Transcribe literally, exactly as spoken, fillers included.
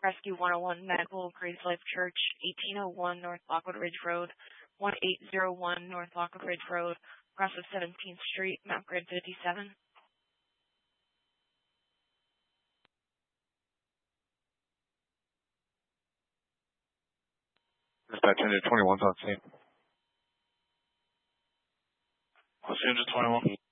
Rescue one oh one Medical, Grace Life Church, eighteen oh one North Lockwood Ridge Road, eighteen oh one North Lockwood Ridge Road, across of seventeenth Street, Mount Grid fifty-seven. Dispatch engine twenty-one's on scene. Los Angeles twenty-one.